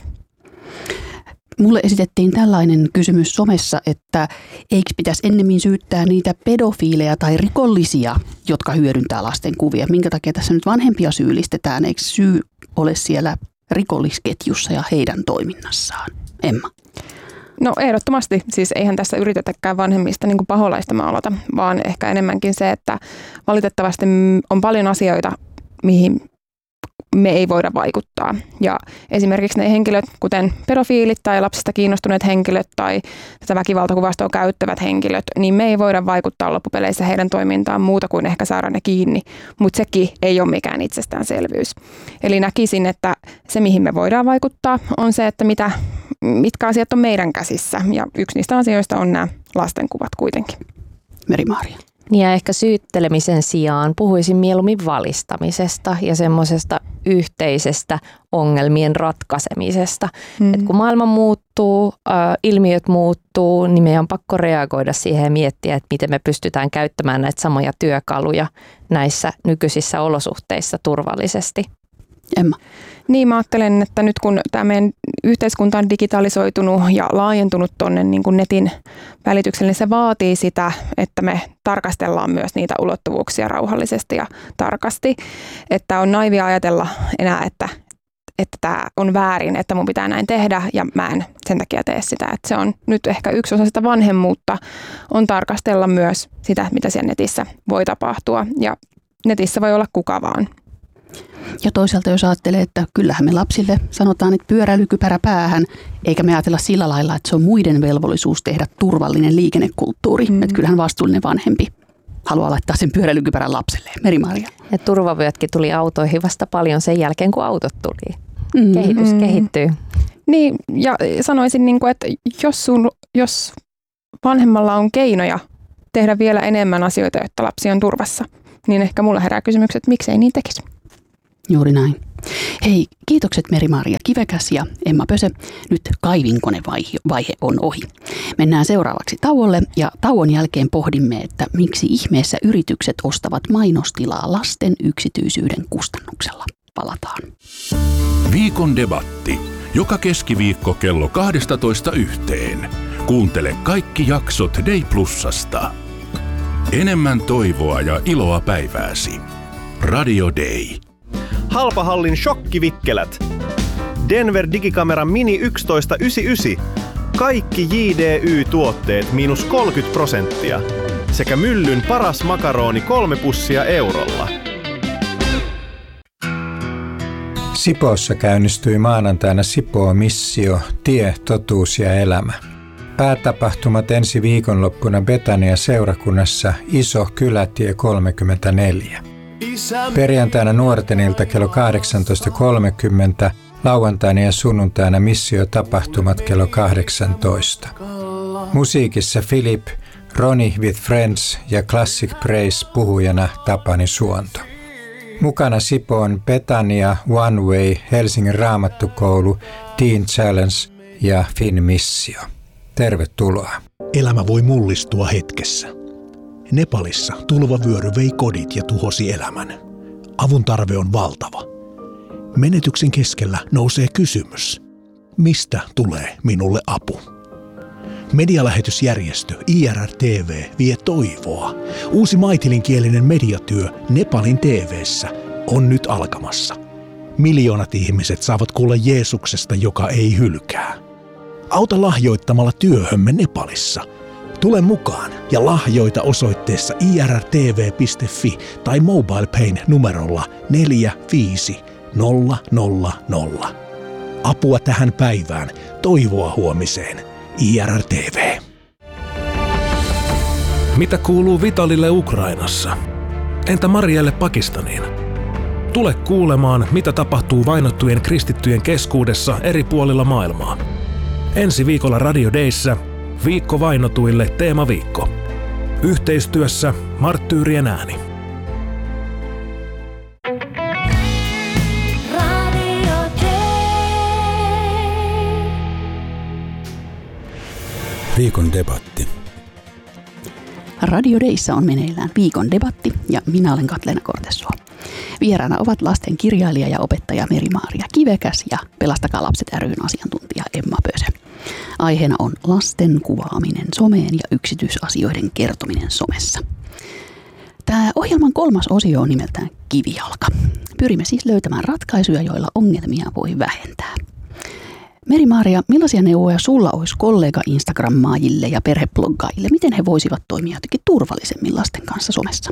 Mulle esitettiin tällainen kysymys somessa, että eikö pitäisi ennemmin syyttää niitä pedofiileja tai rikollisia, jotka hyödyntää lasten kuvia. Minkä takia tässä nyt vanhempia syyllistetään? Eikö syy ole siellä rikollisketjussa ja heidän toiminnassaan? Emma? No ehdottomasti. Siis eihän tässä yritetäkään vanhemmista niin kuin paholaista maalata, vaan ehkä enemmänkin se, että valitettavasti on paljon asioita, mihin me ei voida vaikuttaa. Ja esimerkiksi ne henkilöt, kuten pedofiilit tai lapsista kiinnostuneet henkilöt tai tätä väkivaltakuvastoa käyttävät henkilöt, niin me ei voida vaikuttaa loppupeleissä heidän toimintaan muuta kuin ehkä saada ne kiinni. Mutta sekin ei ole mikään itsestäänselvyys. Eli näkisin, että se mihin me voidaan vaikuttaa on se, että mitä, mitkä asiat on meidän käsissä. Ja yksi niistä asioista on nämä lastenkuvat kuitenkin. Meri-Maaria. Ja ehkä syyttelemisen sijaan puhuisin mieluummin valistamisesta ja semmoisesta yhteisestä ongelmien ratkaisemisesta. Mm. Et kun maailma muuttuu, ä, ilmiöt muuttuu, niin meidän on pakko reagoida siihen ja miettiä, että miten me pystytään käyttämään näitä samoja työkaluja näissä nykyisissä olosuhteissa turvallisesti. Emma? Niin, mä ajattelen, että nyt kun tämä meidän yhteiskunta on digitalisoitunut ja laajentunut tuonne niin kuin netin välitykselle, niin se vaatii sitä, että me tarkastellaan myös niitä ulottuvuuksia rauhallisesti ja tarkasti. Että on naivia ajatella enää, että, että tämä on väärin, että mun pitää näin tehdä ja mä en sen takia tee sitä. Että se on nyt ehkä yksi osa sitä vanhemmuutta, on tarkastella myös sitä, mitä siellä netissä voi tapahtua. Ja netissä voi olla kuka vaan. Ja toisaalta jos ajattelee, että kyllähän me lapsille sanotaan, että pyöräilykypärä päähän, eikä me ajatella sillä lailla, että se on muiden velvollisuus tehdä turvallinen liikennekulttuuri. Mm. Että kyllähän vastuullinen vanhempi haluaa laittaa sen pyöräilykypärän lapselle. Meri-Maaria. Ja turvavyötkin tuli autoihin vasta paljon sen jälkeen, kun autot tuli. Mm. Kehitys mm. kehittyy. Niin, ja sanoisin, että jos, sun, jos vanhemmalla on keinoja tehdä vielä enemmän asioita, jotta lapsi on turvassa, niin ehkä mulla herää kysymykset, että miksei niin tekisi. Juuri näin. Hei, kiitokset Meri-Maaria Kivekäs ja Emma Pöse. Nyt kaivinkonevaihe on ohi. Mennään seuraavaksi tauolle ja tauon jälkeen pohdimme, että miksi ihmeessä yritykset ostavat mainostilaa lasten yksityisyyden kustannuksella. Palataan. Viikon debatti. Joka keskiviikko kello kaksitoista yhteen. Kuuntele kaikki jaksot Day Plusasta. Enemmän toivoa ja iloa päivääsi. Radio Day. Halpahallin shokkivikkelät. Denver Digikamera Mini yksitoista yhdeksänkymmentäyhdeksän. Kaikki J D Y-tuotteet miinus kolmekymmentä prosenttia. Sekä Myllyn paras makaroni kolme pussia eurolla. Sipoossa käynnistyi maanantaina Sipoo-missio Tie, totuus ja elämä. Päätapahtumat ensi viikonloppuna Betania-seurakunnassa Iso Kylätie kolmekymmentäneljä. Perjantaina nuorten ilta kello kahdeksantoista kolmekymmentä, lauantaina ja sunnuntaina missiotapahtumat kello kahdeksantoista. Musiikissa Philip, Ronnie with Friends ja Classic Praise puhujana Tapani Suonto. Mukana Sipoon Betania, One Way, Helsingin Raamattukoulu, Teen Challenge ja Fin Missio. Tervetuloa. Elämä voi mullistua hetkessä. Nepalissa tulvavyöry vei kodit ja tuhosi elämän. Avun tarve on valtava. Menetyksen keskellä nousee kysymys. Mistä tulee minulle apu? Medialähetysjärjestö I R R T V vie toivoa. Uusi maitilinkielinen mediatyö Nepalin T V:ssä on nyt alkamassa. Miljoonat ihmiset saavat kuulla Jeesuksesta, joka ei hylkää. Auta lahjoittamalla työhömme Nepalissa. Tule mukaan ja lahjoita osoitteessa i r r t v piste f i tai MobilePayn numerolla neljä viisi nolla nolla nolla. Apua tähän päivään, toivoa huomiseen. I R R T V. Mitä kuuluu Vitalille Ukrainassa? Entä Marielle Pakistaniin? Tule kuulemaan, mitä tapahtuu vainottujen kristittyjen keskuudessa eri puolilla maailmaa. Ensi viikolla Radio Dayssä Viikko vainotuille teemaviikko. Yhteistyössä Marttyyrien ääni. Viikon debatti. Radio Dayssä on meneillään viikon debatti ja minä olen Katleena Kortesuo. Vieraana ovat lasten kirjailija ja opettaja Meri-Maaria Kivekäs ja Pelastakaa lapset ry:n asiantuntija Emma Pöse. Aiheena on lasten kuvaaminen someen ja yksityisasioiden kertominen somessa. Tämä ohjelman kolmas osio on nimeltään Kivijalka. Pyrimme siis löytämään ratkaisuja, joilla ongelmia voi vähentää. Meri-Maaria, millaisia neuvoja sulla olisi kollega-instagrammaajille ja perhebloggaajille? Miten he voisivat toimia jotenkin turvallisemmin lasten kanssa somessa?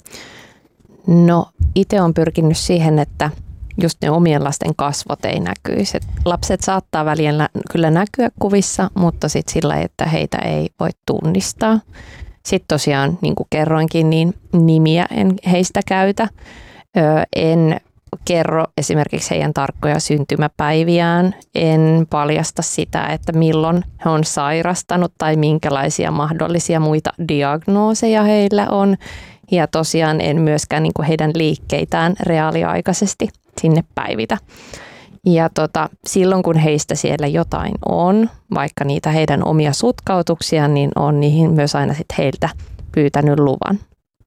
No, itse olen pyrkinyt siihen, että just ne omien lasten kasvot ei näkyisi. Et lapset saattaa välillä kyllä näkyä kuvissa, mutta sitten sillä, että heitä ei voi tunnistaa. Sitten tosiaan, niin kuin kerroinkin, niin nimiä en heistä käytä. Öö, en kerro esimerkiksi heidän tarkkoja syntymäpäiviään. En paljasta sitä, että milloin he on sairastanut tai minkälaisia mahdollisia muita diagnooseja heillä on. Ja tosiaan en myöskään niin kuin heidän liikkeitään reaaliaikaisesti sinne päivitä. Ja tota, silloin kun heistä siellä jotain on, vaikka niitä heidän omia sutkautuksia, niin on niihin myös aina sit heiltä pyytänyt luvan.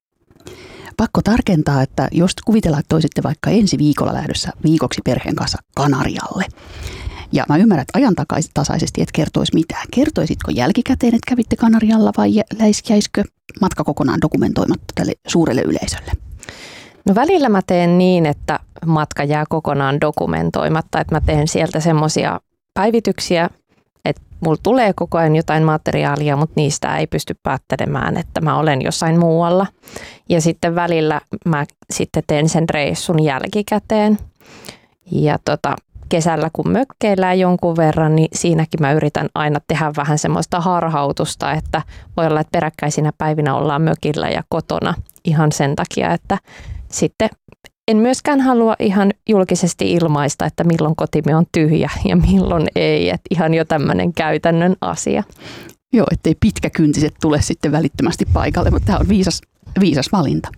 Pakko tarkentaa, että jos kuvitellaan, että toisitte vaikka ensi viikolla lähdössä viikoksi perheen kanssa Kanarialle. Ja mä ymmärrän, että ajantasaisesti et kertoisi mitään. Kertoisitko jälkikäteen, että kävitte Kanarialla vai jäisikö matka kokonaan dokumentoimatta tälle suurelle yleisölle? No välillä mä teen niin, että matka jää kokonaan dokumentoimatta, että mä teen sieltä semmoisia päivityksiä, että mulla tulee koko ajan jotain materiaalia, mutta niistä ei pysty päättelemään, että mä olen jossain muualla. Ja sitten välillä mä sitten teen sen reissun jälkikäteen. Ja tota, kesällä kun mökkeillään jonkun verran, niin siinäkin mä yritän aina tehdä vähän semmoista harhautusta, että voi olla, että peräkkäisinä päivinä ollaan mökillä ja kotona ihan sen takia, että sitten en myöskään halua ihan julkisesti ilmaista, että milloin kotimme on tyhjä ja milloin ei, että ihan jo tämmöinen käytännön asia. Joo, ettei pitkäkyntiset tule sitten välittömästi paikalle, mutta tämä on viisas, viisas valinta.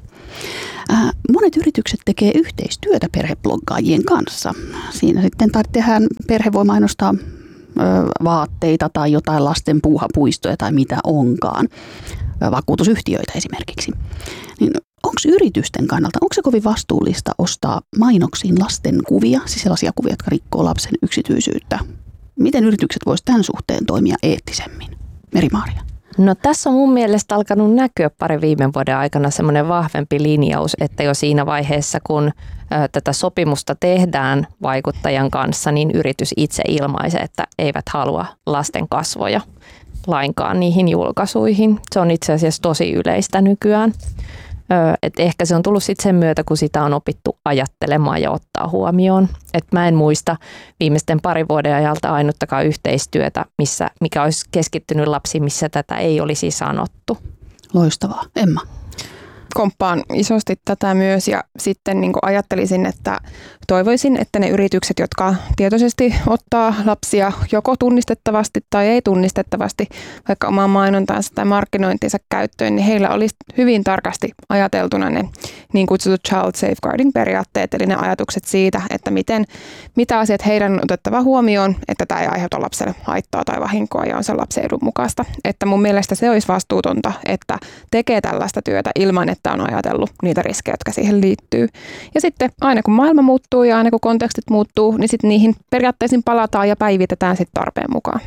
Äh, monet yritykset tekee yhteistyötä perhebloggaajien kanssa. Siinä sitten tehdään, perhe voi mainostaa ö, vaatteita tai jotain lasten puuhapuistoja tai mitä onkaan, vakuutusyhtiöitä esimerkiksi. Niin onko yritysten kannalta, onko se kovin vastuullista ostaa mainoksiin lasten kuvia, siis sellaisia kuvia, jotka rikkoo lapsen yksityisyyttä? Miten yritykset voisivat tämän suhteen toimia eettisemmin? Meri-Maaria. No tässä on mun mielestä alkanut näkyä pari viime vuoden aikana semmoinen vahvempi linjaus, että jo siinä vaiheessa, kun ö, tätä sopimusta tehdään vaikuttajan kanssa, niin yritys itse ilmaisee, että eivät halua lasten kasvoja lainkaan niihin julkaisuihin. Se on itse asiassa tosi yleistä nykyään. Ö, et ehkä se on tullut sitten sen myötä, kun sitä on opittu ajattelemaan ja ottaa huomioon. Et mä en muista viimeisten parin vuoden ajalta ainuttakaan yhteistyötä, missä, mikä olisi keskittynyt lapsiin, missä tätä ei olisi sanottu. Loistavaa. Emma? Komppaan isosti tätä myös ja sitten niin kuin ajattelisin, että toivoisin, että ne yritykset, jotka tietoisesti ottaa lapsia joko tunnistettavasti tai ei tunnistettavasti vaikka omaan mainontaansa tai markkinointinsa käyttöön, niin heillä olisi hyvin tarkasti ajateltuna ne niin kutsutut child safeguarding periaatteet, eli ne ajatukset siitä, että miten, mitä asiat heidän on otettava huomioon, että tämä ei aiheuta lapselle haittaa tai vahinkoa ja on sen lapsen edun mukaista. Että mun mielestä se olisi vastuutonta, että tekee tällaista työtä ilman, että on ajatellut niitä riskejä, jotka siihen liittyy. Ja sitten aina kun maailma muuttuu ja aina kun kontekstit muuttuu, niin sitten niihin periaatteisiin palataan ja päivitetään sitten tarpeen mukaan.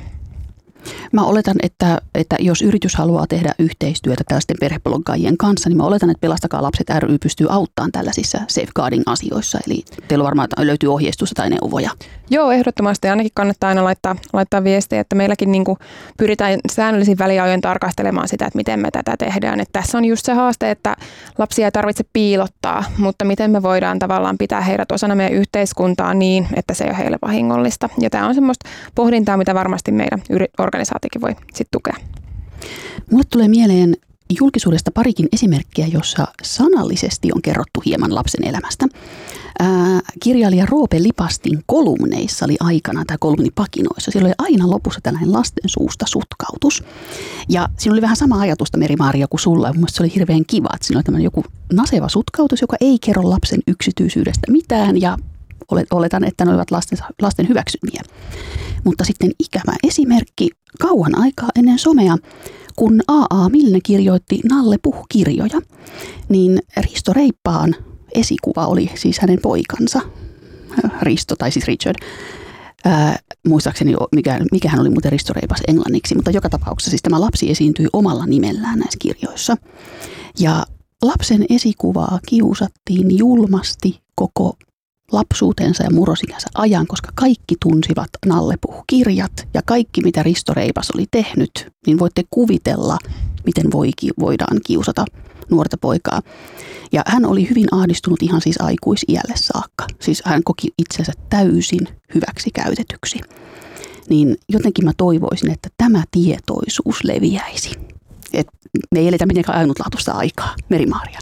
Mä oletan, että, että jos yritys haluaa tehdä yhteistyötä tällaisten perhebloggaajien kanssa, niin mä oletan, että Pelastakaa lapset ry pystyy auttamaan tällaisissa safeguarding-asioissa. Eli teillä varmaan löytyy ohjeistusta tai neuvoja. Joo, ehdottomasti. Ainakin kannattaa aina laittaa, laittaa viestiä, että meilläkin niin kuin pyritään säännöllisin väliajoin tarkastelemaan sitä, että miten me tätä tehdään. Että tässä on just se haaste, että lapsia ei tarvitse piilottaa, mutta miten me voidaan tavallaan pitää heidät osana meidän yhteiskuntaa niin, että se ei ole heille vahingollista. Ja tämä on semmoista pohdintaa, mitä varmasti meidän organisaatiokin voi sitten tukea. Mulle tulee mieleen julkisuudesta parikin esimerkkiä, jossa sanallisesti on kerrottu hieman lapsen elämästä. Ää, kirjailija Roope Lipastin kolumneissa oli aikana, tai kolumnipakinoissa, siellä oli aina lopussa tällainen lasten suusta sutkautus. Ja siinä oli vähän sama ajatusta, Meri-Maaria, kuin sulla. Mun mielestä se oli hirveän kiva, että siinä oli tämmöinen joku naseva sutkautus, joka ei kerro lapsen yksityisyydestä mitään, ja oletan, että ne olivat lasten, lasten hyväksymiä. Mutta sitten ikävä esimerkki kauan aikaa ennen somea, kun A A. Milne kirjoitti Nalle Puh-kirjoja, niin Risto Reippaan esikuva oli siis hänen poikansa, Risto tai siis Richard. Ää, muistaakseni, mikä, mikähän oli muuten Risto Reipas englanniksi, mutta joka tapauksessa siis tämä lapsi esiintyi omalla nimellään näissä kirjoissa. Ja lapsen esikuvaa kiusattiin julmasti koko lapsuutensa ja murrosikänsä ajan, koska kaikki tunsivat Nalle Puh-kirjat ja kaikki, mitä Risto Reipas oli tehnyt, niin voitte kuvitella, miten voi, voidaan kiusata nuorta poikaa. Ja hän oli hyvin ahdistunut ihan siis aikuisiälle saakka. Siis hän koki itsensä täysin hyväksi käytetyksi. Niin jotenkin mä toivoisin, että tämä tietoisuus leviäisi. Et me ei eletä mitenkään ainutlaatuista aikaa, Meri-Maaria.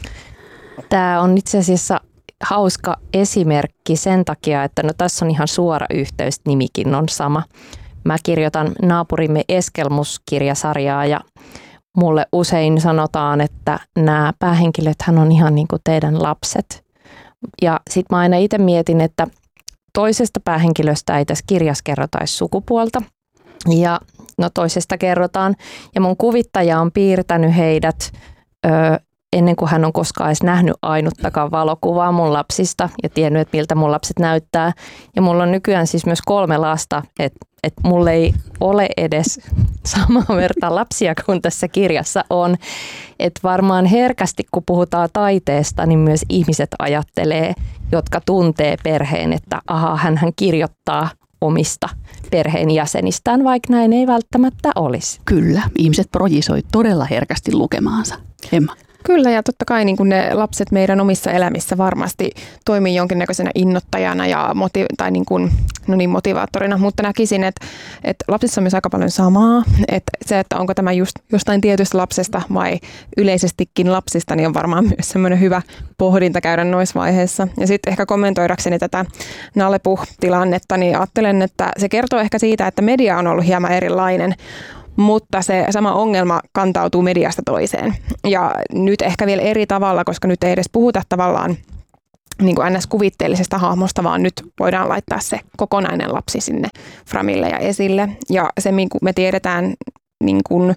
Tämä on itse asiassa hauska esimerkki sen takia, että no tässä on ihan suora yhteys, nimikin on sama. Mä kirjoitan naapurimme Eskelmus-kirjasarjaa ja mulle usein sanotaan, että nämä päähenkilöthän on ihan niin kuin teidän lapset. Ja sit mä aina itse mietin, että toisesta päähenkilöstä ei tässä kirjassa kerrota sukupuolta. Ja no toisesta kerrotaan. Ja mun kuvittaja on piirtänyt heidät öö, ennen kuin hän on koskaan edes nähnyt ainuttakaan valokuvaa mun lapsista ja tiennyt, että miltä mun lapset näyttää. Ja mulla on nykyään siis myös kolme lasta, että et mulla ei ole edes samaa verta lapsia kuin tässä kirjassa on. Että varmaan herkästi, kun puhutaan taiteesta, niin myös ihmiset ajattelee, jotka tuntee perheen, että aha, hänhän kirjoittaa omista perheenjäsenistään, vaikka näin ei välttämättä olisi. Kyllä, ihmiset projisoi todella herkästi lukemaansa. Emma? Kyllä, ja totta kai niin kuin ne lapset meidän omissa elämissä varmasti toimii jonkinnäköisenä innoittajana ja motiv- tai niin kuin, no niin, motivaattorina, mutta näkisin, että, että lapsissa on myös aika paljon samaa. Että se, että onko tämä just jostain tietystä lapsesta vai yleisestikin lapsista, niin on varmaan myös semmoinen hyvä pohdinta käydä noissa vaiheissa. Ja sitten ehkä kommentoidakseni tätä Nalle Puh-tilannetta, niin ajattelen, että se kertoo ehkä siitä, että media on ollut hieman erilainen. Mutta se sama ongelma kantautuu mediasta toiseen. Ja nyt ehkä vielä eri tavalla, koska nyt ei edes puhuta tavallaan niin kuin ns. Kuvitteellisesta hahmosta, vaan nyt voidaan laittaa se kokonainen lapsi sinne framille ja esille. Ja se, niin kuin me tiedetään niin kuin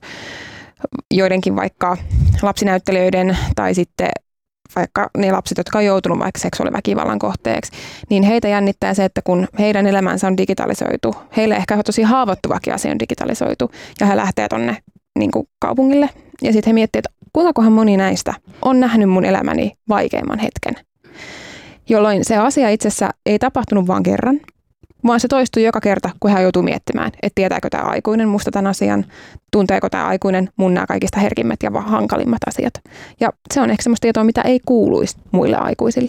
joidenkin vaikka lapsinäyttelijöiden tai sitten vaikka ne lapset, jotka on joutunut vaikka seksuaaliväkivallan kohteeksi, niin heitä jännittää se, että kun heidän elämänsä on digitalisoitu, heille ehkä tosi haavoittuvakin asia on digitalisoitu, ja he lähtee tonne niin kuin kaupungille, ja sitten he miettii, että kuinkakohan moni näistä on nähnyt mun elämäni vaikeimman hetken. Jolloin se asia itsessä ei tapahtunut vaan kerran, vaan se toistuu joka kerta, kun hän joutuu miettimään, että tietääkö tämä aikuinen musta tämän asian, tunteeko tämä aikuinen mun nämä kaikista herkimmät ja hankalimmat asiat. Ja se on ehkä semmoista tietoa, mitä ei kuuluisi muille aikuisille.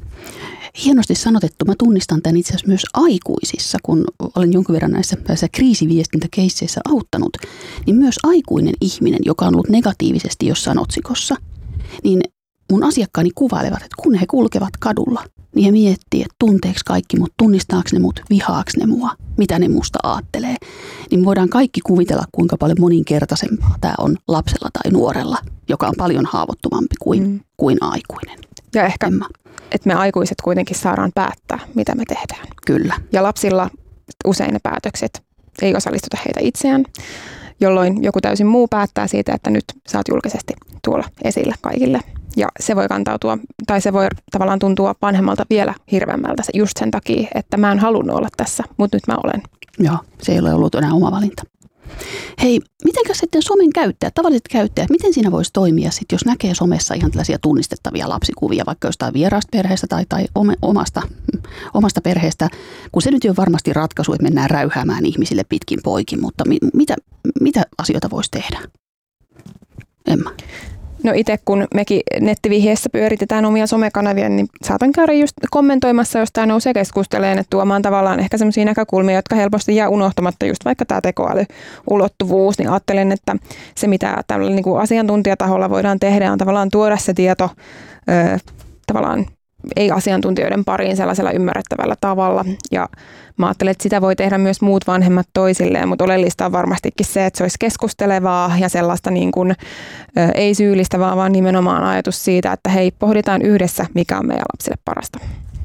Hienosti sanotettu. Mä tunnistan tämän itse asiassa myös aikuisissa, kun olen jonkin verran näissä, näissä kriisiviestintäkeisseissä auttanut, niin myös aikuinen ihminen, joka on ollut negatiivisesti jossain otsikossa, niin mun asiakkaani kuvailevat, että kun he kulkevat kadulla, niin he miettii, että tunteeko kaikki mut, tunnistaako ne mut, vihaako ne mua, mitä ne musta aattelee. Niin voidaan kaikki kuvitella, kuinka paljon moninkertaisempaa tämä on lapsella tai nuorella, joka on paljon haavoittuvampi kuin, mm. kuin aikuinen. Ja ehkä, että me aikuiset kuitenkin saadaan päättää, mitä me tehdään. Kyllä. Ja lapsilla usein ne päätökset ei osallistuta heitä itseään, jolloin joku täysin muu päättää siitä, että nyt sä oot julkisesti tuolla esillä kaikille. Ja se voi kantautua, tai se voi tavallaan tuntua vanhemmalta vielä hirveämmältä just sen takia, että mä en halunnut olla tässä, mutta nyt mä olen. Joo, se ei ole ollut enää oma valinta. Hei, mitenkäs sitten somen käyttäjät, tavalliset käyttäjät, miten siinä voisi toimia sit, jos näkee somessa ihan tällaisia tunnistettavia lapsikuvia, vaikka jostain vieraasta perheestä tai, tai omasta, omasta perheestä, kun se nyt ei ole varmasti ratkaisu, että mennään räyhäämään ihmisille pitkin poikin, mutta mi, mitä, mitä asioita voisi tehdä? Emma? No itse kun mekin nettivihjeessä pyöritetään omia somekanavia, niin saatan käydä just kommentoimassa, jos tämä nousee keskusteleen, että tuomaan tavallaan ehkä sellaisia näkökulmia, jotka helposti jää unohtamatta, just vaikka tämä tekoälyulottuvuus, niin ajattelen, että se mitä tällä niin kuin asiantuntijataholla voidaan tehdä on tavallaan tuoda se tieto ö, tavallaan ei-asiantuntijoiden pariin sellaisella ymmärrettävällä tavalla. Ja mä ajattelen, että sitä voi tehdä myös muut vanhemmat toisilleen, mutta oleellista on varmastikin se, että se olisi keskustelevaa ja sellaista niin kuin, ö, ei syyllistävää, vaan nimenomaan ajatus siitä, että hei, pohditaan yhdessä, mikä on meidän lapsille parasta.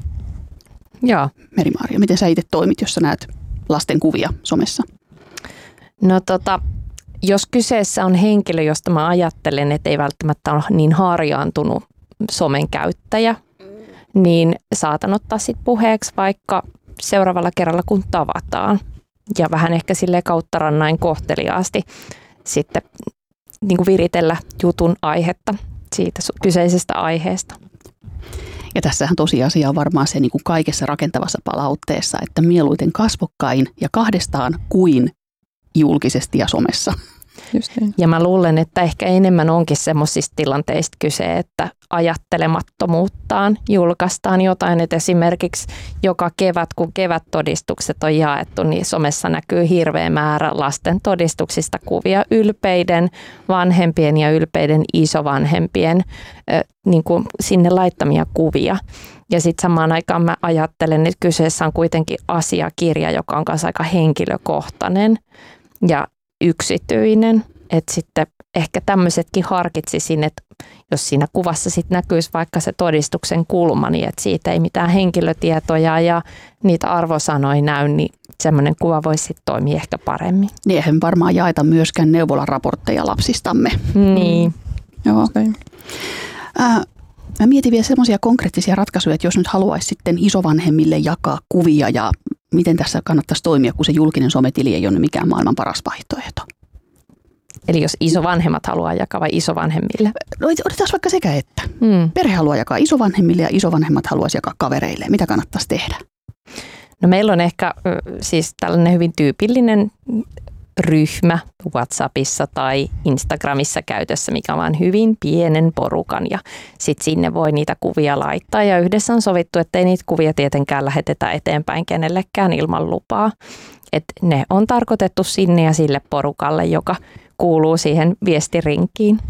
Joo. Meri-Maaria, miten sä itse toimit, jos sä näet lasten kuvia somessa? No tota, jos kyseessä on henkilö, josta mä ajattelen, että ei välttämättä ole niin harjaantunut somen käyttäjä, niin saatan ottaa sitten puheeksi vaikka seuraavalla kerralla, kun tavataan. Ja vähän ehkä silleen kautta rannain kohteliaasti sitten niin kuin viritellä jutun aihetta siitä kyseisestä aiheesta. Ja tässähän tosiasia on varmaan se niin kuin kaikessa rakentavassa palautteessa, että mieluiten kasvokkain ja kahdestaan kuin julkisesti ja somessa. Just niin. Ja mä luulen, että ehkä enemmän onkin semmoisista tilanteista kyse, että ajattelemattomuuttaan julkaistaan jotain. Että esimerkiksi joka kevät, kun kevättodistukset on jaettu, niin somessa näkyy hirveä määrä lasten todistuksista kuvia, ylpeiden vanhempien ja ylpeiden isovanhempien niin kuin sinne laittamia kuvia. Ja sitten samaan aikaan mä ajattelen, että kyseessä on kuitenkin asiakirja, joka on kanssa aika henkilökohtainen ja yksityinen, että sitten ehkä tämmöisetkin harkitsisin, että jos siinä kuvassa sitten näkyisi vaikka se todistuksen kulma, niin että siitä ei mitään henkilötietoja ja niitä arvosanoja näy, niin semmoinen kuva voisi sitten toimia ehkä paremmin. Niin eihän varmaan jaeta myöskään neuvolaraportteja lapsistamme. Niin. Joo. Äh, mä mietin vielä semmoisia konkreettisia ratkaisuja, että jos nyt haluaisi sitten isovanhemmille jakaa kuvia ja miten tässä kannattaisi toimia, kun se julkinen sometili ei ole mikään maailman paras vaihtoehto. Eli jos isovanhemmat haluaa jakaa vai isovanhemmille? No otetaan vaikka sekä että. Hmm. Perhe haluaa jakaa isovanhemmille ja isovanhemmat haluaisi jakaa kavereille. Mitä kannattaisi tehdä? No meillä on ehkä siis tällainen hyvin tyypillinen ryhmä WhatsAppissa tai Instagramissa käytössä, mikä on vain hyvin pienen porukan ja sitten sinne voi niitä kuvia laittaa ja yhdessä on sovittu, että ei niitä kuvia tietenkään lähetetä eteenpäin kenellekään ilman lupaa. Et ne on tarkoitettu sinne ja sille porukalle, joka kuuluu siihen viestirinkiin.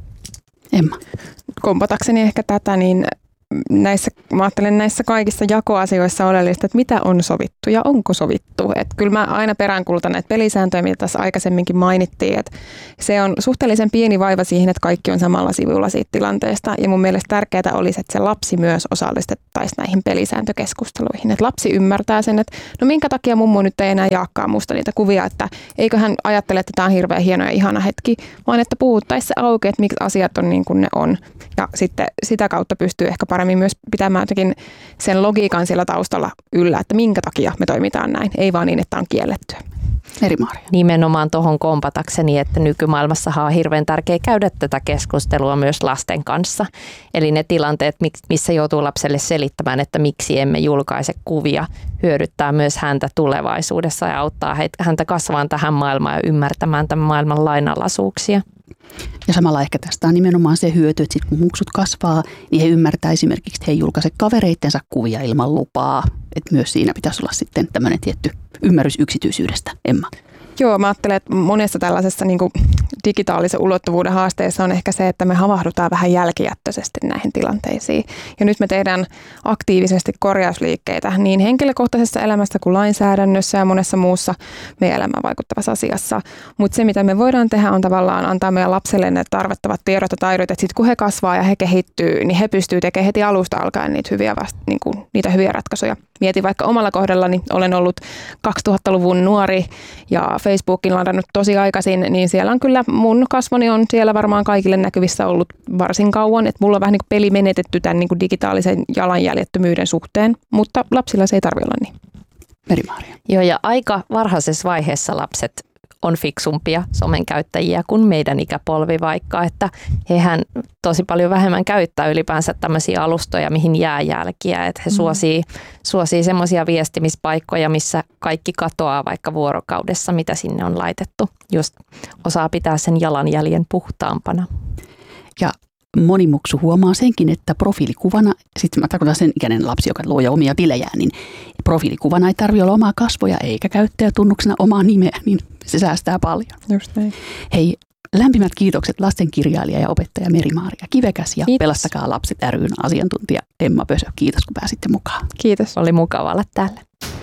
Emma. Kompatakseni ehkä tätä, niin näissä, mä ajattelen näissä kaikissa jakoasioissa oleellista, että mitä on sovittu ja onko sovittu. Että kyllä mä aina peräänkuulutan näitä pelisääntöjä, mitä tässä aikaisemminkin mainittiin. Että se on suhteellisen pieni vaiva siihen, että kaikki on samalla sivulla siitä tilanteesta. Ja mun mielestä tärkeää olisi, että se lapsi myös osallistettaisiin näihin pelisääntökeskusteluihin. Että lapsi ymmärtää sen, että no minkä takia mummo nyt ei enää jaakaan musta niitä kuvia, että eikö hän ajattele, että tämä on hirveän hieno ja ihana hetki, vaan että puhuttaisiin se auki, että miksi asiat on niin kuin ne on. Ja sitten sitä kautta pystyy ehkä paremmin myös pitämään jotenkin sen logiikan siellä taustalla yllä, että minkä takia me toimitaan näin. Ei vaan niin, että on kiellettyä. Meri-Maaria. Nimenomaan tuohon kompatakseni, että nykymaailmassahan on hirveän tärkeää käydä tätä keskustelua myös lasten kanssa. Eli ne tilanteet, missä joutuu lapselle selittämään, että miksi emme julkaise kuvia, hyödyttää myös häntä tulevaisuudessa ja auttaa häntä kasvamaan tähän maailmaan ja ymmärtämään tämän maailman lainalaisuuksia. Ja samalla ehkä tästä on nimenomaan se hyöty, että sit kun muksut kasvaa, niin he ymmärtää esimerkiksi, että he ei julkaise kavereittensa kuvia ilman lupaa. Että myös siinä pitäisi olla sitten tämmöinen tietty ymmärrys yksityisyydestä. Emma. Joo, mä ajattelen, että monessa tällaisessa niin kuin digitaalisen ulottuvuuden haasteessa on ehkä se, että me havahdutaan vähän jälkijättöisesti näihin tilanteisiin. Ja nyt me tehdään aktiivisesti korjausliikkeitä niin henkilökohtaisessa elämässä kuin lainsäädännössä ja monessa muussa meidän elämään vaikuttavassa asiassa. Mutta se, mitä me voidaan tehdä, on tavallaan antaa meidän lapselle ne tarvittavat tiedot ja taidot, että sitten kun he kasvaa ja he kehittyy, niin he pystyy tekemään heti alusta alkaen niitä hyviä, vasta, niin kuin, niitä hyviä ratkaisuja. Mietin vaikka omalla kohdallani, olen ollut kaksituhattaluvun nuori ja Facebookin ladannut tosi aikaisin, niin siellä on kyllä, mun kasvoni on siellä varmaan kaikille näkyvissä ollut varsin kauan, että mulla on vähän niin kuin peli menetetty tämän niin kuin digitaalisen jalanjäljettömyyden suhteen, mutta lapsilla se ei tarvitse olla niin. Meri-Maaria. Joo, ja aika varhaisessa vaiheessa lapset on fiksumpia somen käyttäjiä kuin meidän ikäpolvi vaikka, että hehän tosi paljon vähemmän käyttää ylipäänsä tämmöisiä alustoja, mihin jää jälkiä, että he mm. suosii, suosii semmoisia viestimispaikkoja, missä kaikki katoaa vaikka vuorokaudessa, mitä sinne on laitettu. Just osaa pitää sen jalanjäljen puhtaampana. Ja moni muksu huomaa senkin, että profiilikuvana, sitten mä tarkoitan sen ikäinen lapsi, joka luo jo omia tilejään, niin profiilikuvana ei tarvitse olla omaa kasvoja eikä käyttäjätunnuksena omaa nimeä, niin se säästää paljon. Just näin. Hei, lämpimät kiitokset lastenkirjailija ja opettaja Meri-Maaria Kivekäs ja Kiitos. Pelastakaa lapset ry:n asiantuntija Emma Pösö. Kiitos, kun pääsitte mukaan. Kiitos. Oli mukava olla täällä.